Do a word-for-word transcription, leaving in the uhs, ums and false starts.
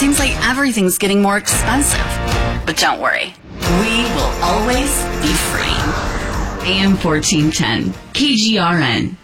seems like everything's getting more expensive. But don't worry, we will always be free. A M fourteen ten, K G R N.